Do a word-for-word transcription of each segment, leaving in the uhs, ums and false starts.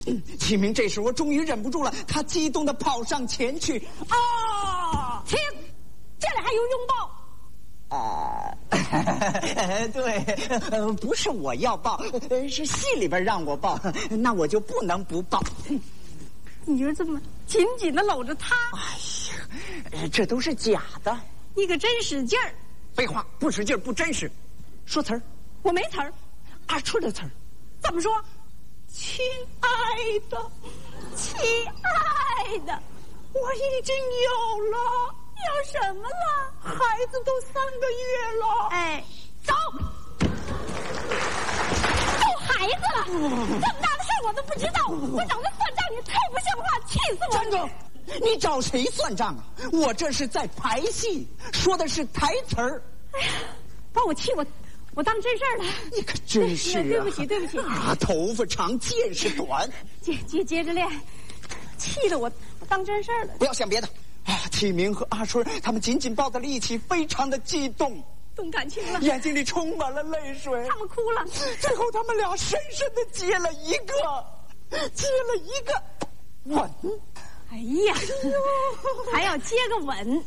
启明这时我终于忍不住了，他激动地跑上前去。啊！ 停！这里还有拥抱。 啊、呃，对，呃，不是我要抱，呃，是戏里边让我抱，那我就不能不抱。 你就这么紧紧地搂着他？ 哎呀，这都是假的。 你可真使劲儿！ 废话，不使劲儿不真实。说词儿， 我没词儿。 阿春的词儿， 怎么说？亲爱的，亲爱的，我已经有了。要什么了？孩子都三个月了。哎，走，有孩子了，这么大的事我都不知道。我找他算账，你太不像话，气死我了！ 站住！你找谁算账啊？我这是在排戏，说的是台词儿。 哎呀，把我气我，我当真事儿了。 你可真是啊！ 对不起，对不起啊！头发长，见识短。 接接接着练，气得我我当真事儿了。 不要想别的。啊！启明和阿春他们紧紧抱在了一起，非常的激动， 动感情了， 眼睛里充满了泪水。 他们哭了， 最后他们俩深深的接了一个，接了一个吻。 哎呀，还要接个吻！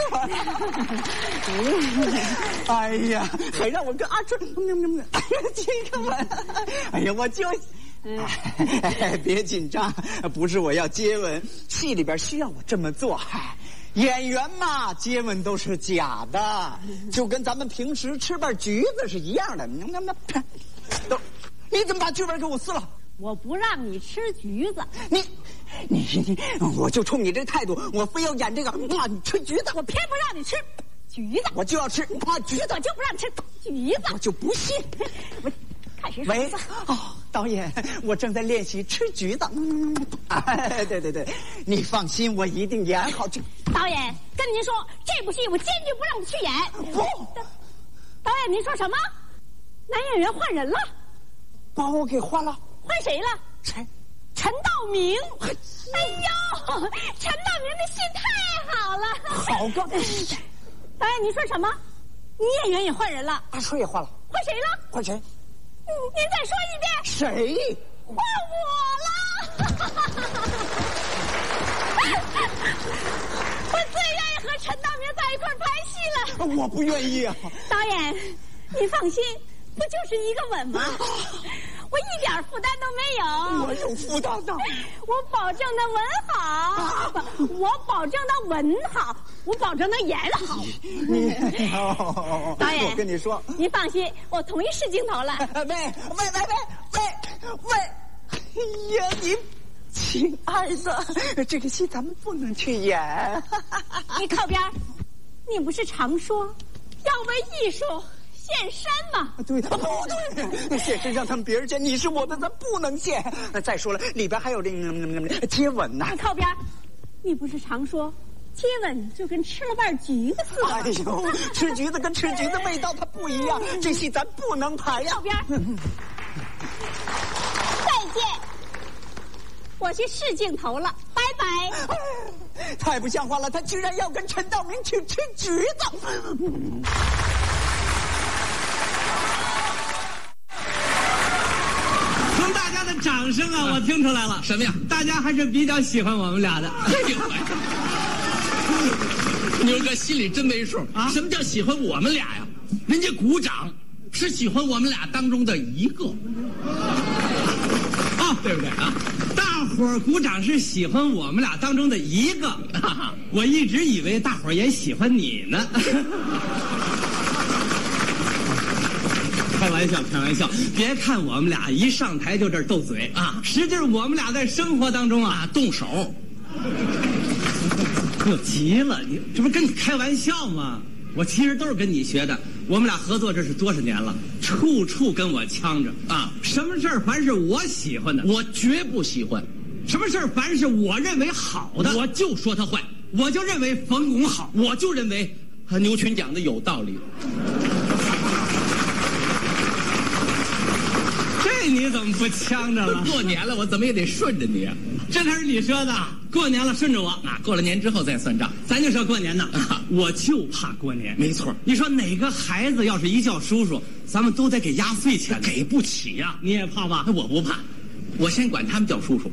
哎呀，还让我跟阿春接个吻！哎呀，我就。哎，别紧张，不是我要接吻，戏里边需要我这么做。演员嘛，接吻都是假的，就跟咱们平时吃瓣橘子是一样的。都，你怎么把剧本给我撕了？ 我不让你吃橘子， 你，你，你，我就冲你这态度，我非要演这个啊！你吃橘子， 我偏不让你吃橘子， 我就要吃啊橘子， 我就不让你吃橘子， 我就不信。 我。 喂，哦，导演，我正在练习吃橘子。嗯，哎，对对对，你放心，我一定演好这。 导演，跟您说，这部戏我坚决不让你去演。 不， 导演，您说什么？男演员换人了？ 把我给换了？ 换谁了？ 谁？ 陈道明。哎呦，陈道明的戏太好了。 好个！ 导演，您说什么？女演员也换人了？ 阿春也换了？ 换谁了？ 换谁？ 您再说一遍。谁？ 换我了！我最愿意和陈道明在一块儿拍戏了。 我不愿意啊。 导演，你放心，不就是一个吻吗？我一点负担都没有。 我有负担的。 我保证他吻好，啊、我保证他吻好，我保证他演好。 你、哦、 导演， 我跟你说， 您放心，我同意试镜头了。 喂喂喂喂喂喂！哎呀，你亲爱的，这个戏咱们不能去演。 你靠边！你不是常说要为艺术献身吗？ 对的，不对，献身让他们别人见，你是我的，咱不能献。再说了，里边还有这个接吻呢。 你靠边！你不是常说接吻就跟吃了瓣橘子似的？ 哎呦，吃橘子跟吃橘子味道它不一样，这戏咱不能排呀。 靠边！再见，我去试镜头了，拜拜。 太不像话了，他居然要跟陈道明去吃橘子。 从大家的掌声啊，我听出来了， 什么呀？ 大家还是比较喜欢我们俩的。 牛哥心里真没数啊！什么叫喜欢我们俩呀？人家鼓掌是喜欢我们俩当中的一个， 啊，对不对啊？大伙儿鼓掌是喜欢我们俩当中的一个，我一直以为大伙儿也喜欢你呢。开玩笑，开玩笑！别看我们俩一上台就这斗嘴啊，实际我们俩在生活当中啊动手。我急了，你这不跟你开玩笑吗？我其实都是跟你学的。我们俩合作这是多少年了，处处跟我呛着啊！什么事儿凡是我喜欢的， 我绝不喜欢； 什么事儿凡是我认为好的， 我就说他坏。 我就认为冯巩好， 我就认为牛群讲的有道理。 这你怎么不呛着了？ 过年了，我怎么也得顺着你。 这可是你说的，过年了顺着我啊，过了年之后再算账。 咱就说过年呢，啊、我就怕过年。 没错， 你说哪个孩子要是一叫叔叔，咱们都得给压岁钱， 给不起呀、啊。 你也怕吧？ 我不怕， 我先管他们叫叔叔。